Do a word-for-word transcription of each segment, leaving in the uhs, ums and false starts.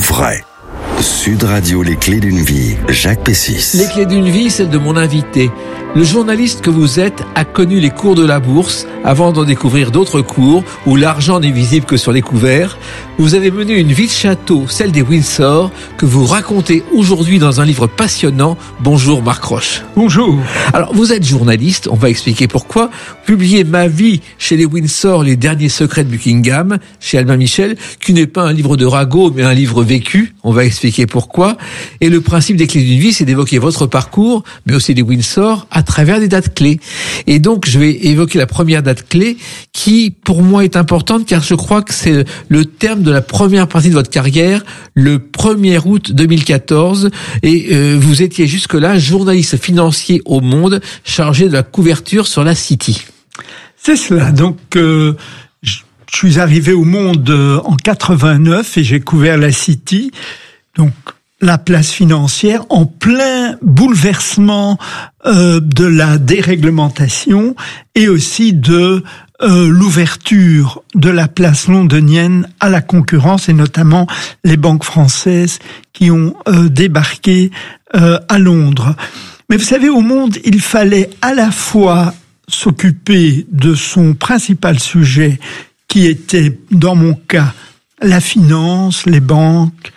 vrai. Sud Radio, les clés d'une vie, Jacques Pessis. Les clés d'une vie, celle de mon invité. Le journaliste que vous êtes a connu les cours de la bourse avant d'en découvrir d'autres cours où l'argent n'est visible que sur les couverts. Vous avez mené une vie de château, celle des Windsor, que vous racontez aujourd'hui dans un livre passionnant. Bonjour Marc Roche. Bonjour. Alors vous êtes journaliste, on va expliquer pourquoi. Publiez Ma vie chez les Windsor, les derniers secrets de Buckingham, chez Albin Michel, qui n'est pas un livre de ragot mais un livre vécu. On va expliquer pourquoi. Et le principe des clés d'une vie, c'est d'évoquer votre parcours, mais aussi les Windsor, à travers des dates clés. Et donc, je vais évoquer la première date clé qui, pour moi, est importante car je crois que c'est le terme de la première partie de votre carrière, le premier août deux mille quatorze. Et euh, vous étiez jusque-là journaliste financier au Monde, chargé de la couverture sur la City. C'est cela. Donc, euh, je suis arrivé au Monde en quatre-vingt-neuf et j'ai couvert la City. Donc, la place financière en plein bouleversement euh, de la déréglementation et aussi de euh, l'ouverture de la place londonienne à la concurrence et notamment les banques françaises qui ont euh, débarqué euh, à Londres. Mais vous savez, au Monde, il fallait à la fois s'occuper de son principal sujet qui était, dans mon cas, la finance, les banques,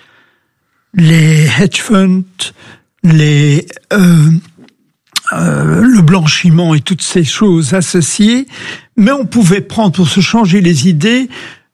les hedge funds, les euh, euh, le blanchiment et toutes ces choses associées, mais on pouvait prendre pour se changer les idées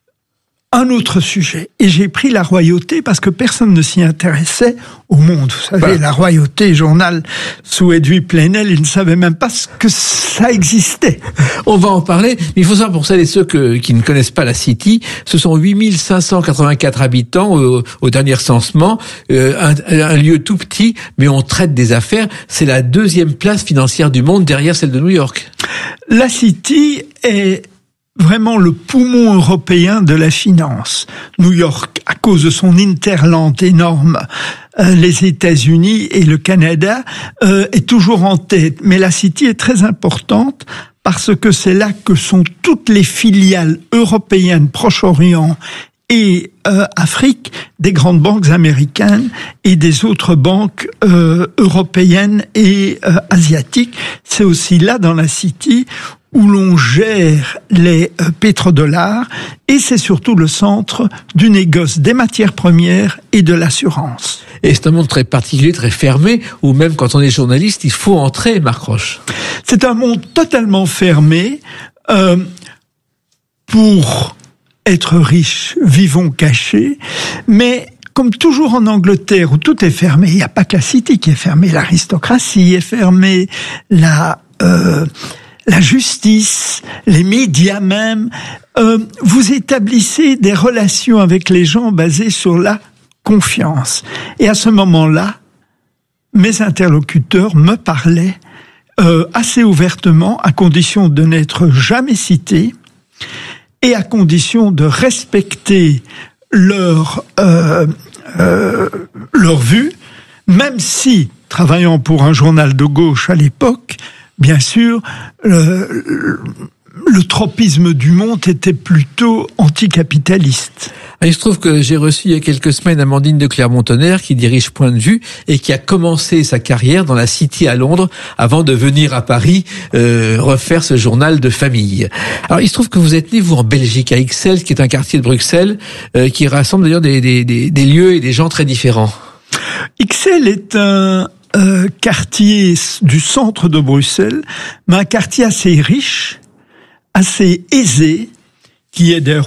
un autre sujet. Et j'ai pris la royauté parce que personne ne s'y intéressait au Monde. Vous savez, voilà. La royauté, journal sous Edoui Plenel, ils ne savaient même pas ce que ça existait. On va en parler, mais il faut savoir pour celles et ceux que, qui ne connaissent pas la City, ce sont huit mille cinq cent quatre-vingt-quatre habitants au, au dernier recensement, euh, un, un lieu tout petit, mais on traite des affaires. C'est la deuxième place financière du monde derrière celle de New York. La City est vraiment le poumon européen de la finance. New York, à cause de son hinterland énorme, euh, les États-Unis et le Canada, euh, est toujours en tête. Mais la City est très importante parce que c'est là que sont toutes les filiales européennes, Proche-Orient et euh, Afrique, des grandes banques américaines et des autres banques euh, européennes et euh, asiatiques. C'est aussi là, dans la City, où l'on gère les euh, pétrodollars, et c'est surtout le centre du négoce des matières premières et de l'assurance. Et c'est un monde très particulier, très fermé, où même quand on est journaliste, il faut entrer, Marc Roche. C'est un monde totalement fermé. Euh, pour être riche, vivons cachés, mais comme toujours en Angleterre, où tout est fermé, il n'y a pas que la City qui est fermée, l'aristocratie est fermée, la... Euh, la justice, les médias même, euh, vous établissez des relations avec les gens basées sur la confiance. Et à ce moment-là, mes interlocuteurs me parlaient euh, assez ouvertement, à condition de n'être jamais cités et à condition de respecter leur euh, euh, leur vue, même si, travaillant pour un journal de gauche à l'époque, bien sûr, le, le tropisme du monde était plutôt anticapitaliste. Il se trouve que j'ai reçu il y a quelques semaines Amandine de Clermont-Tonnerre qui dirige Point de Vue et qui a commencé sa carrière dans la City à Londres avant de venir à Paris euh, refaire ce journal de famille. Alors il se trouve que vous êtes né, vous, en Belgique, à Ixelles, qui est un quartier de Bruxelles, euh, qui rassemble d'ailleurs des, des, des, des lieux et des gens très différents. Ixelles est un... Euh, quartier du centre de Bruxelles, mais un quartier assez riche, assez aisé, qui est d'ailleurs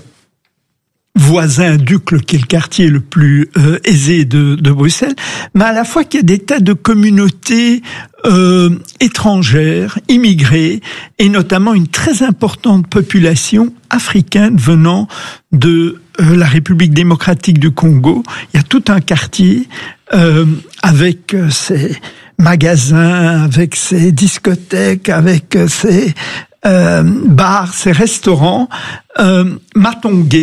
voisin d'Uccle, qui est le quartier le plus euh, aisé de, de Bruxelles, mais à la fois qu'il y a des tas de communautés euh, étrangères, immigrées, et notamment une très importante population africaine venant de euh, la République démocratique du Congo. Il y a tout un quartier euh, avec euh, ses magasins, avec ses discothèques, avec euh, ses euh, bars, ses restaurants, euh, Matongué,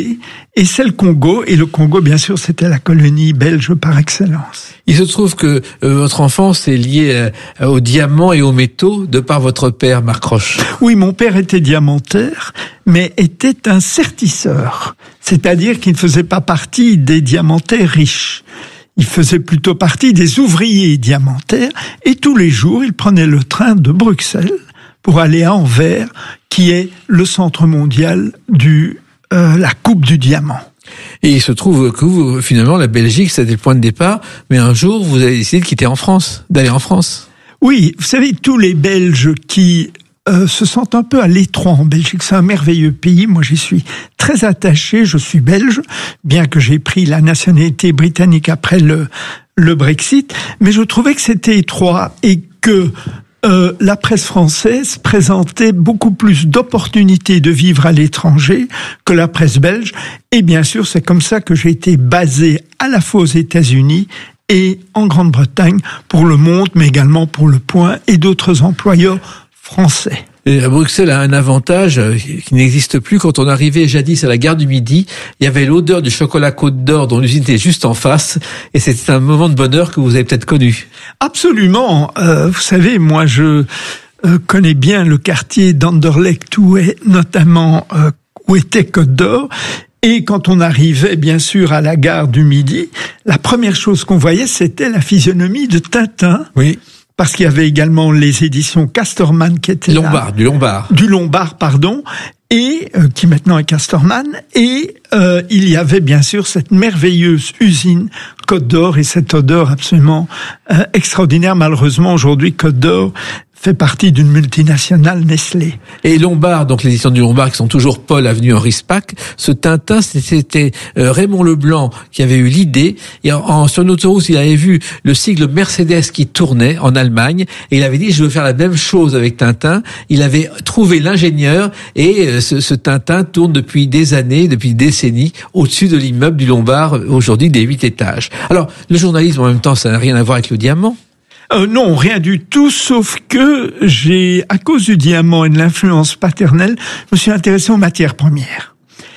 et c'est le Congo. Et le Congo, bien sûr, c'était la colonie belge par excellence. Il se trouve que euh, votre enfance est liée euh, aux diamants et aux métaux de par votre père, Marc Roche. Oui, mon père était diamantaire, mais était un sertisseur. C'est-à-dire qu'il ne faisait pas partie des diamantaires riches. Il faisait plutôt partie des ouvriers diamantaires. Et tous les jours, il prenait le train de Bruxelles pour aller à Anvers, qui est le centre mondial du euh, la Coupe du Diamant. Et il se trouve que vous, finalement, la Belgique, c'était le point de départ, mais un jour, vous avez décidé de quitter en France, d'aller en France. Oui, vous savez, tous les Belges qui euh, se sentent un peu à l'étroit en Belgique, c'est un merveilleux pays, moi j'y suis très attaché, je suis belge, bien que j'ai pris la nationalité britannique après le, le Brexit, mais je trouvais que c'était étroit et que Euh, la presse française présentait beaucoup plus d'opportunités de vivre à l'étranger que la presse belge. Et bien sûr, c'est comme ça que j'ai été basé à la fois aux États-Unis et en Grande-Bretagne pour Le Monde, mais également pour Le Point et d'autres employeurs français. Et Bruxelles a un avantage qui n'existe plus. Quand on arrivait jadis à la gare du Midi, il y avait l'odeur du chocolat Côte d'Or dont l'usine était juste en face, et c'était un moment de bonheur que vous avez peut-être connu. Absolument. Euh, vous savez, moi je euh, connais bien le quartier d'Anderlecht où est notamment euh, où était Côte d'Or. Et quand on arrivait, bien sûr, à la gare du Midi, la première chose qu'on voyait, c'était la physionomie de Tintin. Oui. Parce qu'il y avait également les éditions Casterman qui étaient Lombard, là. du Lombard. Du Lombard, pardon. Et, euh, qui maintenant est Casterman. Et, euh, il y avait bien sûr cette merveilleuse usine Côte d'Or et cette odeur absolument euh, extraordinaire. Malheureusement, aujourd'hui, Côte d'Or fait partie d'une multinationale Nestlé. Et Lombard, donc l'édition du Lombard, qui sont toujours Paul, avenue Henri Spack, ce Tintin, c'était euh, Raymond Leblanc qui avait eu l'idée. Et en, en, sur une autoroute, il avait vu le sigle Mercedes qui tournait en Allemagne, et il avait dit, je veux faire la même chose avec Tintin. Il avait trouvé l'ingénieur, et euh, ce, ce Tintin tourne depuis des années, depuis des décennies, au-dessus de l'immeuble du Lombard, aujourd'hui des huit étages. Alors, le journalisme, en même temps, ça n'a rien à voir avec le diamant. Euh, non, rien du tout, sauf que j'ai, à cause du diamant et de l'influence paternelle, je me suis intéressé aux matières premières.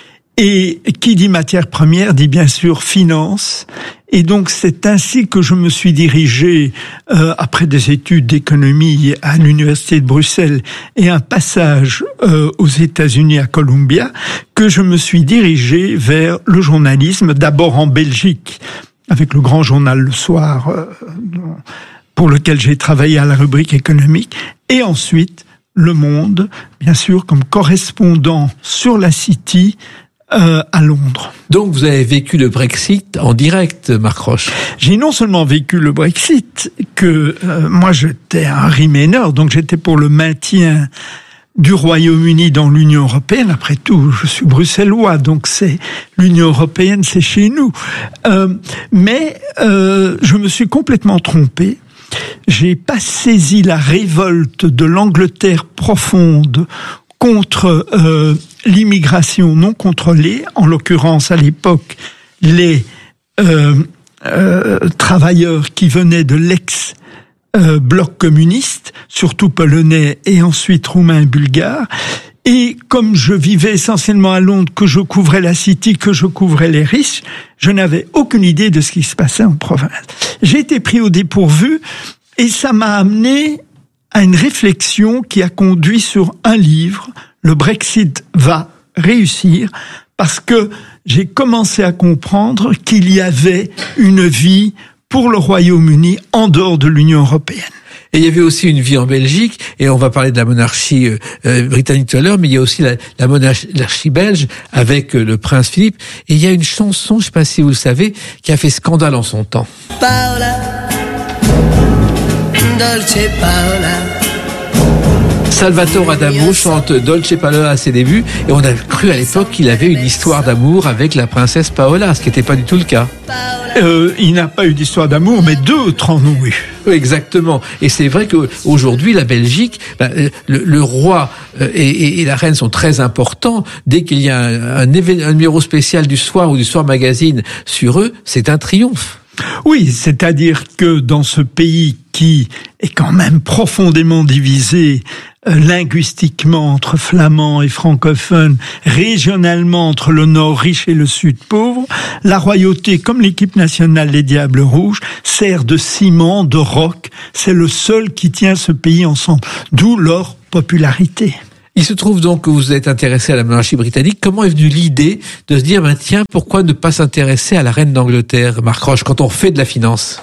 Et qui dit matières premières dit bien sûr finance. Et donc c'est ainsi que je me suis dirigé, euh, après des études d'économie à l'université de Bruxelles et un passage euh, aux États-Unis à Columbia, que je me suis dirigé vers le journalisme, d'abord en Belgique, avec le grand journal Le Soir, euh, pour lequel j'ai travaillé à la rubrique économique, et ensuite Le Monde, bien sûr, comme correspondant sur la City euh, à Londres. Donc vous avez vécu le Brexit en direct, Marc Roche. J'ai non seulement vécu le Brexit, que euh, moi j'étais un remainer, donc j'étais pour le maintien du Royaume-Uni dans l'Union européenne. Après tout, je suis bruxellois, donc c'est l'Union européenne, c'est chez nous. Euh, mais euh, je me suis complètement trompé. J'ai pas saisi la révolte de l'Angleterre profonde contre euh, l'immigration non contrôlée, en l'occurrence à l'époque les euh, euh, travailleurs qui venaient de l'ex euh, bloc communiste, surtout polonais et ensuite roumains et bulgares. Et comme je vivais essentiellement à Londres, que je couvrais la City, que je couvrais les riches, je n'avais aucune idée de ce qui se passait en province. J'ai été pris au dépourvu et ça m'a amené à une réflexion qui a conduit sur un livre, Le Brexit va réussir, parce que j'ai commencé à comprendre qu'il y avait une vie pour le Royaume-Uni en dehors de l'Union européenne. Et il y avait aussi une vie en Belgique, et on va parler de la monarchie euh, britannique tout à l'heure, mais il y a aussi la, la monarchie belge avec euh, le prince Philippe. Et il y a une chanson, je ne sais pas si vous le savez, qui a fait scandale en son temps. Paola, Dolce Paola. Salvatore Adamo chante Dolce Paola à ses débuts, et on a cru à l'époque qu'il avait une histoire d'amour avec la princesse Paola, ce qui n'était pas du tout le cas. Euh, il n'a pas eu d'histoire d'amour, mais d'autres en ont eu. Exactement. Et c'est vrai qu'aujourd'hui, la Belgique, ben, le, le roi et, et, et la reine sont très importants. Dès qu'il y a un, un, événement, un numéro spécial du Soir ou du Soir Magazine sur eux, c'est un triomphe. Oui, c'est-à-dire que dans ce pays qui est quand même profondément divisé euh, linguistiquement entre flamands et francophones, régionalement entre le nord riche et le sud pauvre, la royauté, comme l'équipe nationale des Diables Rouges, sert de ciment, de roc. C'est le seul qui tient ce pays ensemble, d'où leur popularité. Il se trouve donc que vous êtes intéressé à la monarchie britannique. Comment est venue l'idée de se dire, ben tiens, pourquoi ne pas s'intéresser à la reine d'Angleterre, Marc Roche, quand on fait de la finance?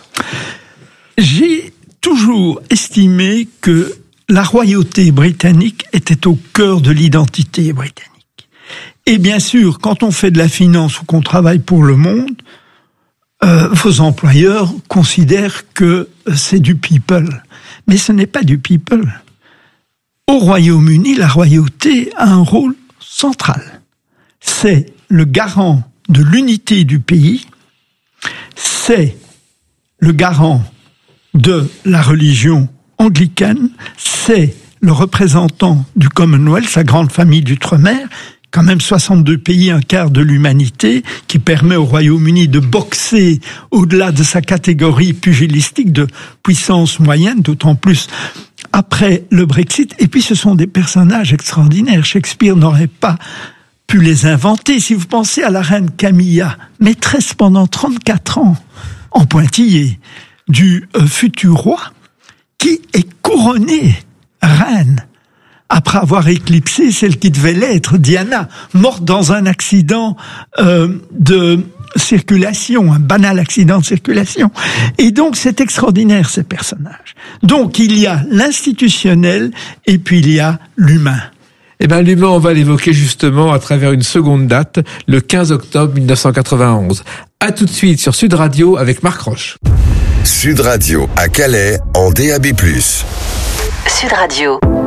J'ai toujours estimé que la royauté britannique était au cœur de l'identité britannique. Et bien sûr, quand on fait de la finance ou qu'on travaille pour le monde, euh, vos employeurs considèrent que c'est du people. Mais ce n'est pas du people. Au Royaume-Uni, la royauté a un rôle central. C'est le garant de l'unité du pays, c'est le garant de la religion anglicane, c'est le représentant du Commonwealth, sa grande famille d'outre-mer, quand même soixante-deux pays, un quart de l'humanité, qui permet au Royaume-Uni de boxer au-delà de sa catégorie pugilistique de puissance moyenne, d'autant plus après le Brexit. Et puis ce sont des personnages extraordinaires. Shakespeare n'aurait pas pu les inventer. Si vous pensez à la reine Camilla, maîtresse pendant trente-quatre ans, en pointillé, du euh, futur roi, qui est couronnée reine, après avoir éclipsé celle qui devait l'être, Diana, morte dans un accident euh, de circulation, un banal accident de circulation. Et donc, c'est extraordinaire, ces personnages. Donc, il y a l'institutionnel et puis il y a l'humain. Eh ben, l'humain, on va l'évoquer justement à travers une seconde date, le quinze octobre mille neuf cent quatre-vingt-onze. À tout de suite sur Sud Radio avec Marc Roche. Sud Radio à Calais en D A B plus. Sud Radio.